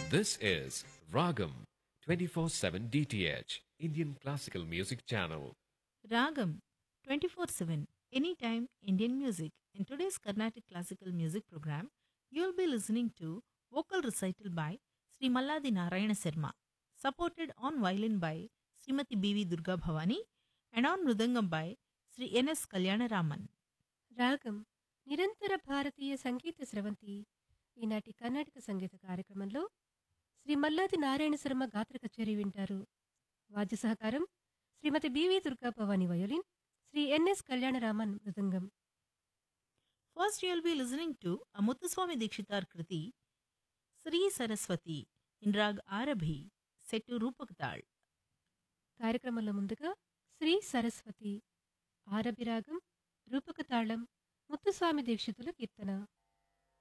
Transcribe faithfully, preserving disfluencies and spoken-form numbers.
This is Ragam twenty-four seven D T H, Indian Classical Music Channel. Ragam twenty-four seven, anytime Indian music. In today's Carnatic classical music program, you'll be listening to vocal recital by Sri Malladi Narayana Sharma, supported on violin by Srimati B V Durga Bhavani and on mridangam by Sri N S Kalyana Raman. రాగం నిరంతర భారతీయ సంగీత స్రవంతి ఈనాటి కర్ణాటక సంగీత కార్యక్రమంలో శ్రీ మల్లాది నారాయణ శర్మ గాత్ర కచేరీ వింటారు. వాద్య సహకారం శ్రీమతి BV Durga Bhavani violin, Shri NS Kalyanaraman mridangam. First, you'll be listening to a Muthuswami Dikshitar Kriti, Sri Saraswati, in Rag Arabhi, set to Rupak Tal. కార్యక్రమంలో ముందుగా శ్రీ సరస్వతి ఆరభి రాగం రూపక తాళం ముత్తుస్వామి దీక్షితుల కీర్తన.